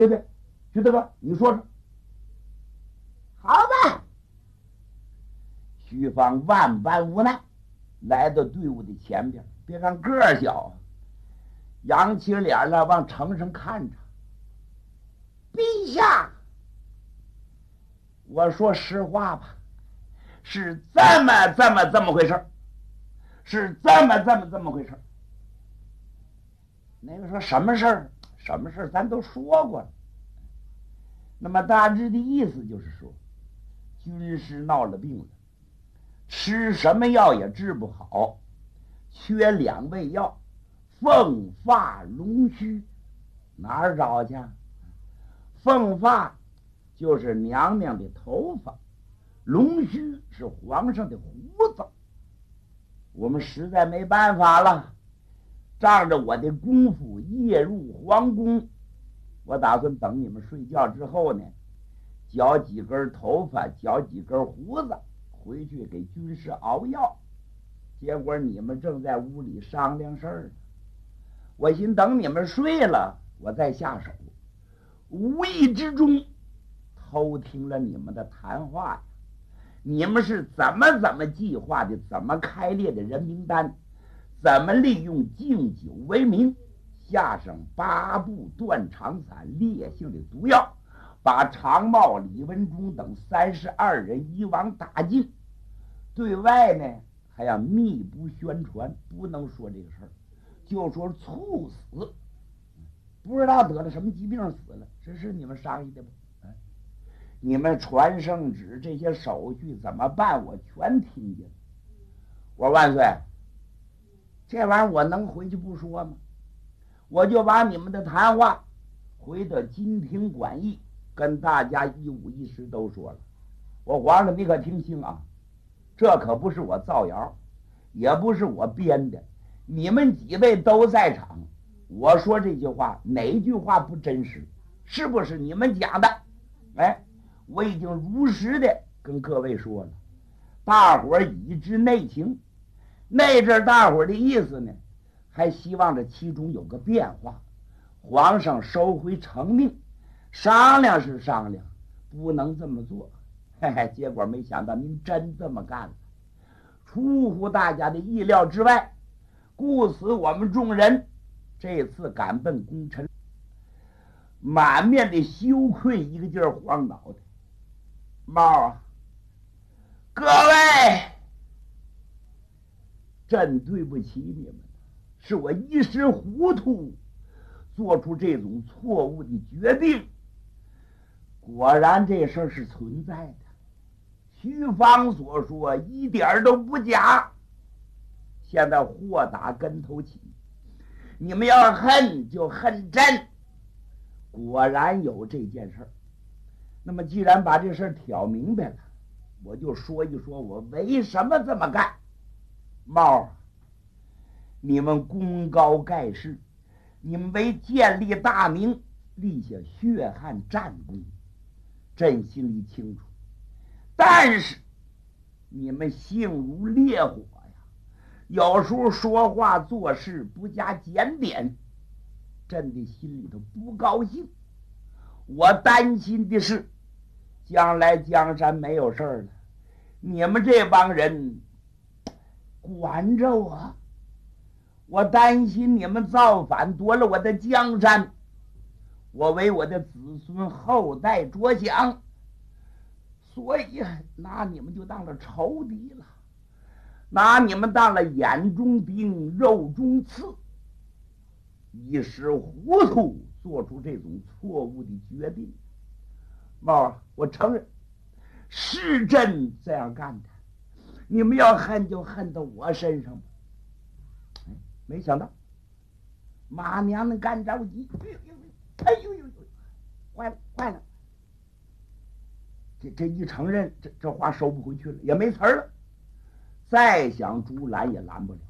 对不对？徐大哥，你说说。好吧。徐芳万般无奈，来到队伍的前边，别看个儿小，扬起脸来往城上看着。陛下，我说实话吧，是这么回事，是这么回事。那个说什么事儿？什么事儿？咱都说过了。那么大致的意思就是说，军师闹了病了，吃什么药也治不好，缺2味药，凤发龙须，哪儿找去？凤发就是娘娘的头发，龙须是皇上的胡子。我们实在没办法了，仗着我的功夫夜入皇宫，我打算等你们睡觉之后呢，绞几根头发，绞几根胡子，回去给军师熬药。结果你们正在屋里商量事儿呢，我寻等你们睡了，我再下手。无意之中偷听了你们的谈话呀，你们是怎么计划的，怎么开列的人名单，怎么利用敬酒为名下上8部断肠散烈性的毒药，把常茂、李文忠等32人一网打尽。对外呢还要密不宣传，不能说这个事儿，就说猝死，不知道得了什么疾病死了，这是你们商议的不？你们传圣旨这些手续怎么办？我全听见了。我说万岁，这玩意儿我能回去不说吗？我就把你们的谈话回到金庭馆驿，跟大家一五一十都说了。我皇上你可听清啊，这可不是我造谣，也不是我编的，你们几位都在场。我说这句话哪句话不真实？是不是你们讲的？哎，我已经如实的跟各位说了，大伙儿已知内情。那阵大伙儿的意思呢，还希望这其中有个变化，皇上收回成命。商量是商量，不能这么做。嘿嘿，结果没想到您真这么干了，出乎大家的意料之外。故此我们众人这次赶奔功臣，满面的羞愧，一个劲儿晃脑袋。猫啊，各位，真对不起你们，是我一时糊涂，做出这种错误的决定。果然这事儿是存在的，徐芳所说一点都不假。现在祸打跟头起，你们要恨就恨朕。果然有这件事儿。那么既然把这事儿挑明白了，我就说一说我为什么这么干。猫，你们功高盖世，你们为建立大明立下血汗战功，朕心里清楚。但是你们性如烈火呀，有时候说话做事不加检点，朕的心里头不高兴。我担心的是，将来江山没有事儿了，你们这帮人管着我，我担心你们造反夺了我的江山，我为我的子孙后代着想，所以拿你们就当了仇敌了，拿你们当了眼中钉肉中刺，一时糊涂做出这种错误的决定。猫，我承认是朕这样干的，你们要恨就恨到我身上吧。没想到马娘能干着急，哎呦呦呦，坏了坏了！这一承认，这话收不回去了，也没词儿了，再想阻拦也拦不了。